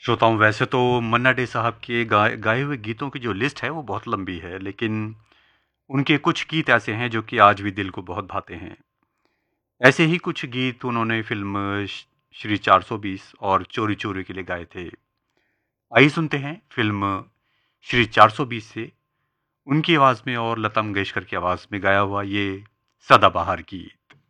श्रोताओं, वैसे तो मन्ना डे साहब के गाए हुए गीतों की जो लिस्ट है वो बहुत लंबी है, लेकिन उनके कुछ गीत ऐसे हैं जो कि आज भी दिल को बहुत भाते हैं। ऐसे ही कुछ गीत उन्होंने फ़िल्म श्री 420 और चोरी चोरी के लिए गाए थे। आइए सुनते हैं फ़िल्म श्री 420 से उनकी आवाज़ में और लता मंगेशकर की आवाज़ में गाया हुआ ये सदाबहार गीत।